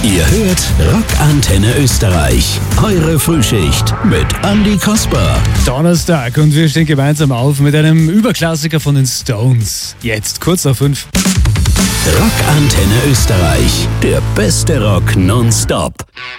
Ihr hört Rockantenne Österreich. Eure Frühschicht mit Andy Kasper. Donnerstag und wir stehen gemeinsam auf mit einem Überklassiker von den Stones. Jetzt kurz nach 5. Rockantenne Österreich. Der beste Rock nonstop.